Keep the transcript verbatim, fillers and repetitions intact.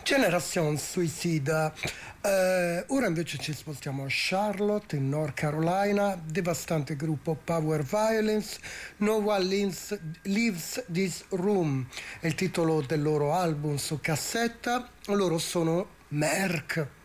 Generation Suicida. Eh, ora invece ci spostiamo a Charlotte, in North Carolina. Devastante gruppo Power Violence. No One Leaves, Leaves This Room è il titolo del loro album su cassetta. Loro sono Merck.